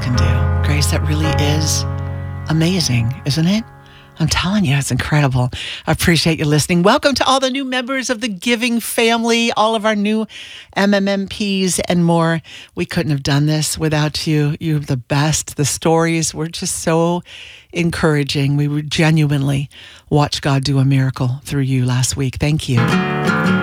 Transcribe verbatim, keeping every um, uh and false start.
can do. Grace, that really is amazing, isn't it? I'm telling you, it's incredible. I appreciate you listening. Welcome to all the new members of the Giving family, all of our new M M M Ps and more. We couldn't have done this without you. You're the best. The stories were just so encouraging. We would genuinely watch God do a miracle through you last week. Thank you.